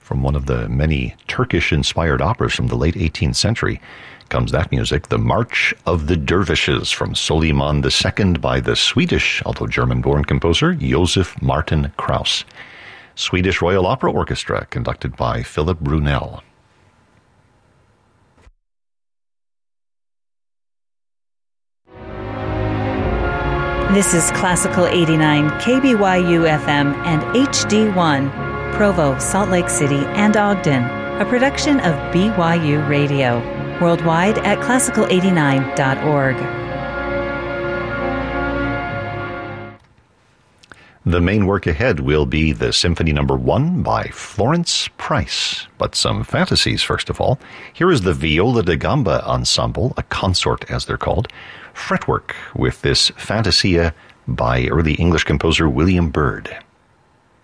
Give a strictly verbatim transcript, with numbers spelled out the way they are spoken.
From one of the many Turkish-inspired operas from the late eighteenth century comes that music, The March of the Dervishes from Soliman the Second by the Swedish, although German-born composer, Josef Martin Krauss. Swedish Royal Opera Orchestra, conducted by Philip Brunel. This is Classical eighty-nine, K B Y U F M and H D one, Provo, Salt Lake City, and Ogden, a production of B Y U Radio, worldwide at classical eighty-nine dot org. The main work ahead will be the Symphony Number One by Florence Price, but some fantasies first of all. Here is the Viola da Gamba Ensemble, a consort as they're called, fretwork with this Fantasia by early English composer William Byrd.